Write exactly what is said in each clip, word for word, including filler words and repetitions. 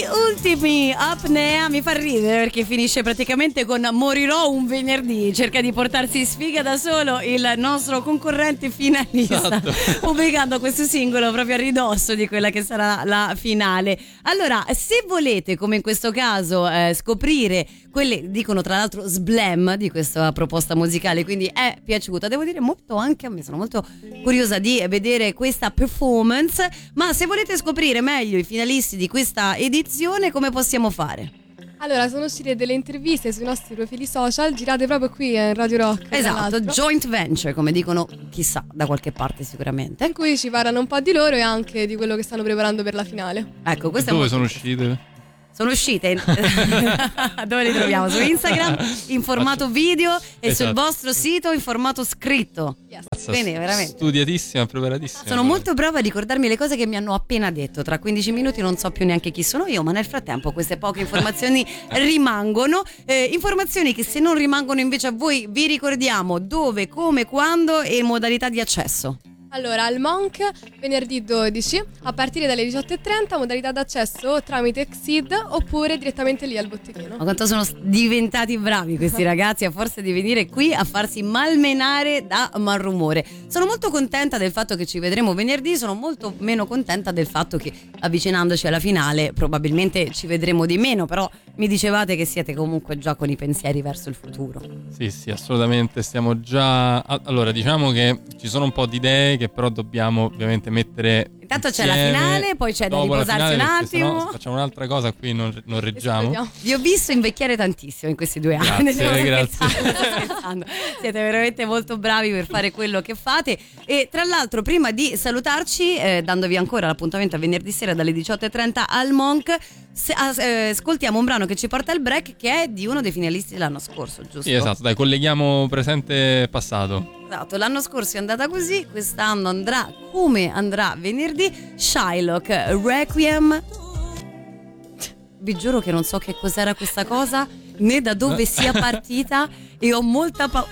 ultimi apnea mi fa ridere perché finisce praticamente con morirò un venerdì. Cerca di portarsi in sfiga da solo il nostro concorrente finalista, esatto, pubblicando questo singolo proprio a ridosso di quella che sarà la finale. Allora, se volete, come in questo caso, eh, scoprire quelle, dicono tra l'altro sblam di questa proposta musicale, quindi è piaciuta, devo dire molto anche a me, sono molto curiosa di vedere questa performance. Ma se volete scoprire meglio i finalisti di questa edizione, come possiamo fare? Allora, sono uscite delle interviste sui nostri profili social, girate proprio qui in Radio Rock. Esatto, joint venture, come dicono chissà da qualche parte sicuramente. In cui ci parlano un po' di loro e anche di quello che stanno preparando per la finale. Ecco, questo dove è sono uscite? Sono uscite dove le troviamo? Su Instagram in formato video e esatto, sul vostro sito in formato scritto. Yes. Bene, veramente studiatissima, preparatissima. Sono molto brava a ricordarmi le cose che mi hanno appena detto. Tra quindici minuti non so più neanche chi sono io, ma nel frattempo queste poche informazioni rimangono, eh, informazioni che se non rimangono invece a voi vi ricordiamo dove, come, quando e modalità di accesso. Allora, al Monk venerdì dodici a partire dalle diciotto e trenta, modalità d'accesso tramite Exceed oppure direttamente lì al botteghino. Ma quanto sono diventati bravi questi ragazzi a forza di venire qui a farsi malmenare da Malrumore. Sono molto contenta del fatto che ci vedremo venerdì, sono molto meno contenta del fatto che avvicinandoci alla finale probabilmente ci vedremo di meno, però mi dicevate che siete comunque già con i pensieri verso il futuro. Sì, sì, assolutamente, stiamo già... Allora, diciamo che ci sono un po' di idee che però dobbiamo ovviamente mettere intanto insieme. C'è la finale, poi c'è da riposarsi un attimo, se facciamo un'altra cosa qui non, non reggiamo. Vi ho visto invecchiare tantissimo in questi due grazie, anni, grazie. scherzando. Siete veramente molto bravi per fare quello che fate. E tra l'altro, prima di salutarci, eh, dandovi ancora l'appuntamento a venerdì sera dalle diciotto e trenta al Monk, se, eh, ascoltiamo un brano che ci porta al break, che è di uno dei finalisti dell'anno scorso, giusto? Sì, esatto, dai, colleghiamo presente e passato. Esatto, l'anno scorso è andata così, quest'anno andrà come andrà venerdì. Shylock, Requiem. Vi giuro che non so che cos'era questa cosa, né da dove sia partita, e ho molta paura.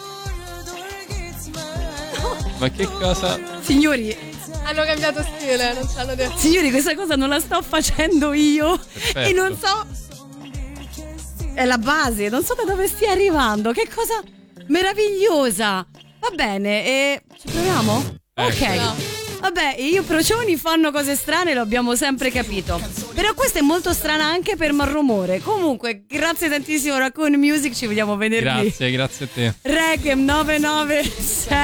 Ma che cosa? Signori, hanno cambiato stile, non ce l'hanno detto. Signori, questa cosa non la sto facendo io. Perfetto. E non so, è la base, non so da dove stia arrivando. Che cosa meravigliosa. Va bene, e ci proviamo? Eh, ok. No. Vabbè, io procioni fanno cose strane, lo abbiamo sempre capito. Però questa è molto strana anche per Malrumore. Comunque, grazie tantissimo Raccoon Music, ci vediamo venerdì. Grazie, grazie a te. Requiem nove nove sei